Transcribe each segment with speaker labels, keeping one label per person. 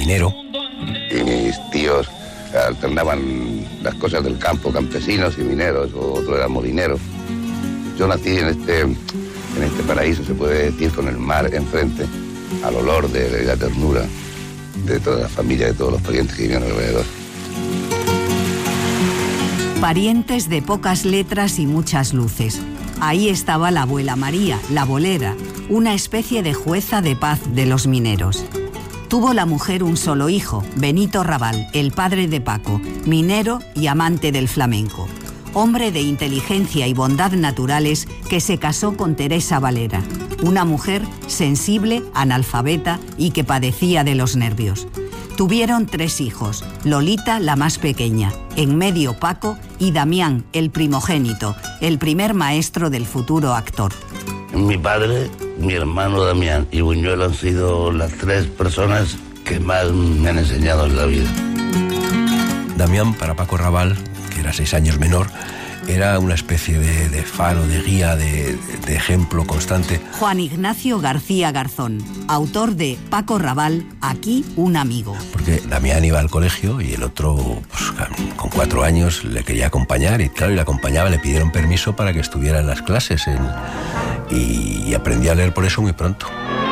Speaker 1: minero.
Speaker 2: Y mis tíos alternaban las cosas del campo, campesinos y mineros, o otro era molinero. Yo nací en este paraíso, se puede decir, con el mar enfrente, al olor de la ternura de toda la familia, de todos los parientes que vivían alrededor.
Speaker 3: Parientes de pocas letras y muchas luces. Ahí estaba la abuela María, la bolera, una especie de jueza de paz de los mineros. Tuvo la mujer un solo hijo, Benito Raval, el padre de Paco, minero y amante del flamenco. Hombre de inteligencia y bondad naturales que se casó con Teresa Valera, una mujer sensible, analfabeta y que padecía de los nervios. Tuvieron 3 hijos, Lolita, la más pequeña, en medio Paco y Damián, el primogénito, el primer maestro del futuro actor.
Speaker 2: Mi padre, mi hermano Damián y Buñuel han sido las 3 personas que más me han enseñado en la vida.
Speaker 1: Damián, para Paco Raval, que era 6 años menor, era una especie de faro, de guía, de ejemplo constante.
Speaker 3: Juan Ignacio García Garzón, autor de Paco Raval, aquí un amigo.
Speaker 1: Porque Damián iba al colegio y el otro, pues, con 4 años, le quería acompañar y claro, y le acompañaba, le pidieron permiso para que estuviera en las clases y aprendió a leer por eso muy pronto.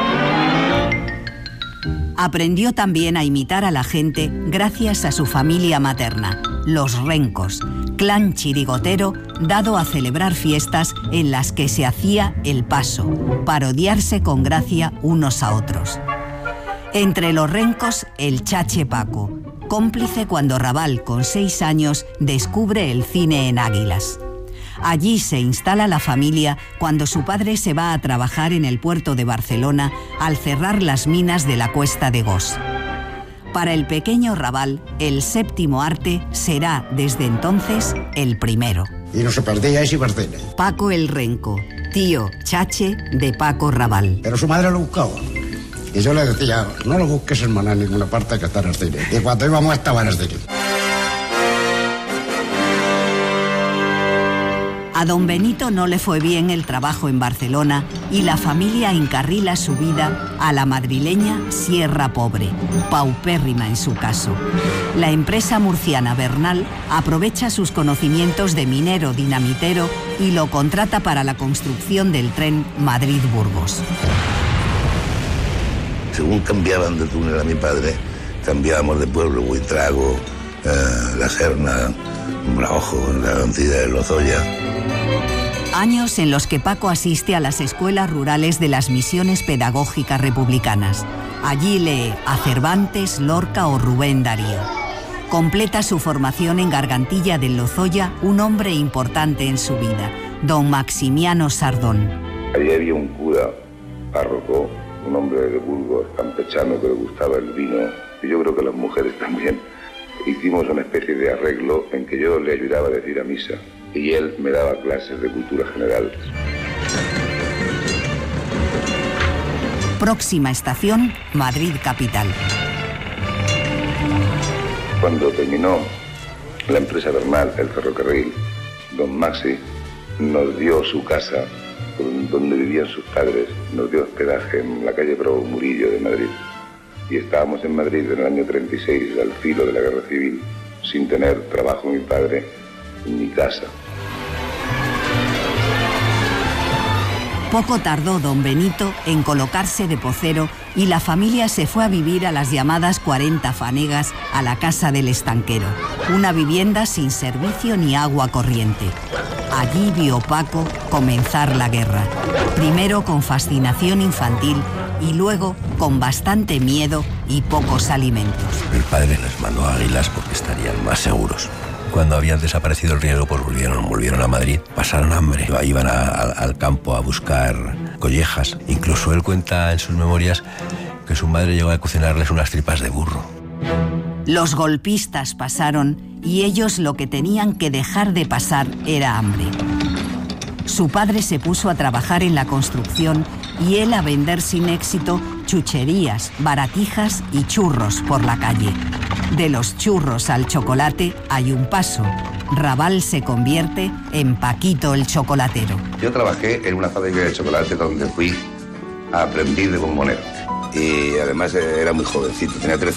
Speaker 3: Aprendió también a imitar a la gente gracias a su familia materna, los Rencos, clan chirigotero dado a celebrar fiestas en las que se hacía el paso, parodiarse con gracia unos a otros. Entre los Rencos, el Chache Paco, cómplice cuando Raval, con 6 años, descubre el cine en Águilas. Allí se instala la familia cuando su padre se va a trabajar en el puerto de Barcelona al cerrar las minas de la Cuesta de Gos. Para el pequeño Raval, el 7º arte será, desde entonces, el primero.
Speaker 4: Y no se perdía ese Barcena.
Speaker 3: Paco el Renco, tío Chache de Paco Raval.
Speaker 4: Pero su madre lo buscaba. Y yo le decía, no lo busques, hermana, en ninguna parte, que está en el cine. Y cuando íbamos estaba en el cine.
Speaker 3: A don Benito no le fue bien el trabajo en Barcelona y la familia encarrila su vida a la madrileña Sierra Pobre, paupérrima en su caso. La empresa murciana Bernal aprovecha sus conocimientos de minero dinamitero y lo contrata para la construcción del tren Madrid-Burgos.
Speaker 2: Según cambiaban de túnel a mi padre, cambiábamos de pueblo, Buitrago, La Serna, Braojo, la Cantidad de Lozoya.
Speaker 3: Años en los que Paco asiste a las escuelas rurales de las misiones pedagógicas republicanas. Allí lee a Cervantes, Lorca o Rubén Darío. Completa su formación en Gargantilla del Lozoya un hombre importante en su vida, don Maximiano Sardón.
Speaker 2: Allí había un cura, párroco, un hombre de Burgos, campechano, que le gustaba el vino, y yo creo que las mujeres también. Hicimos una especie de arreglo en que yo le ayudaba a decir a misa y él me daba clases de cultura general.
Speaker 3: Próxima estación, Madrid capital.
Speaker 2: Cuando terminó la empresa Bernal, el ferrocarril, don Maxi nos dio su casa donde vivían sus padres, nos dio hospedaje en la calle Bravo Murillo de Madrid. Y estábamos en Madrid en el año 36, al filo de la guerra civil, sin tener trabajo mi padre ni casa.
Speaker 3: Poco tardó don Benito en colocarse de pocero y la familia se fue a vivir a las llamadas 40 Fanegas, a la Casa del Estanquero, una vivienda sin servicio ni agua corriente. Allí vio Paco comenzar la guerra, primero con fascinación infantil y luego con bastante miedo y pocos alimentos.
Speaker 1: El padre les mandó a Águilas porque estarían más seguros. Cuando habían desaparecido el riego, pues volvieron a Madrid, pasaron hambre, iban al campo a buscar collejas. Incluso él cuenta en sus memorias que su madre llegó a cocinarles unas tripas de burro.
Speaker 3: Los golpistas pasaron y ellos lo que tenían que dejar de pasar era hambre. Su padre se puso a trabajar en la construcción y él a vender sin éxito chucherías, baratijas y churros por la calle. De los churros al chocolate hay un paso. Raval se convierte en Paquito el chocolatero.
Speaker 2: Yo trabajé en una fábrica de chocolate donde fui a aprendiz de bombonero. Y además era muy jovencito, tenía 13